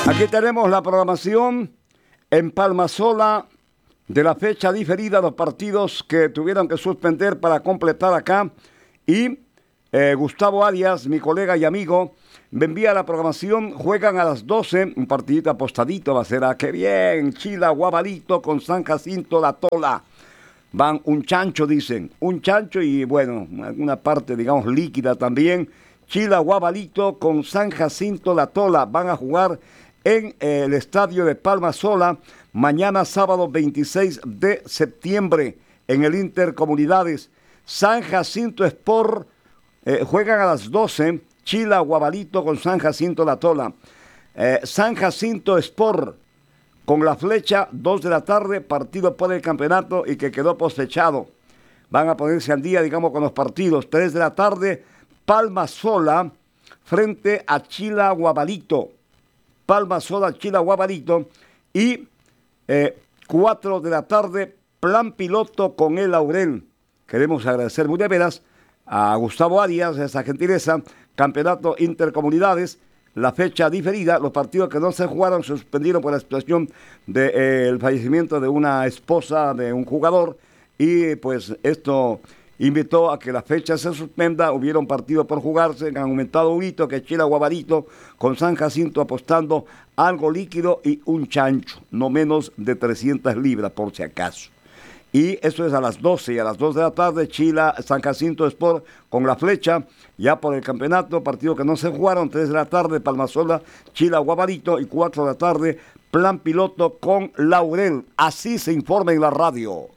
Aquí tenemos la programación en Palmasola de la fecha diferida, los partidos que tuvieron que suspender para completar acá. Y Gustavo Arias, mi colega y amigo, me envía la programación. Juegan a las 12, un partidito apostadito va a ser. ¡Qué bien! Chila, Guabalito con San Jacinto, La Tola. Van un chancho, dicen. Un chancho y, bueno, alguna parte, digamos, líquida también. Chila, Guabalito con San Jacinto, La Tola. Van a jugar en el estadio de Palmasola mañana sábado 26 de septiembre en el Intercomunidades. San Jacinto Sport juegan a las 12. Chila, Guabalito con San Jacinto, La Tola. San Jacinto Sport con La Flecha, 2 de la tarde, partido por el campeonato y que quedó posfechado. Van a ponerse al día, digamos, con los partidos. 3 de la tarde, Palmasola frente a Chila, Guabalito. Palmasola, Chila, Guabalito. Y 4 de la tarde, Plan Piloto con El Laurel. Queremos agradecer muy de veras a Gustavo Arias, esa gentileza. Campeonato Intercomunidades, la fecha diferida, los partidos que no se jugaron se suspendieron por la situación del fallecimiento de una esposa de un jugador, y pues esto invitó a que la fecha se suspenda. Hubieron partidos por jugarse, han aumentado un hito, que Chila, Guabalito con San Jacinto apostando algo líquido y un chancho, no menos de 300 libras por si acaso. Y eso es a las 12, y a las 2 de la tarde, Chila, San Jacinto Sport con La Flecha, ya por el campeonato, partido que no se jugaron. 3 de la tarde, Palmasola, Chila, Guabalito, y 4 de la tarde, Plan Piloto con Laurel. Así se informa en la radio.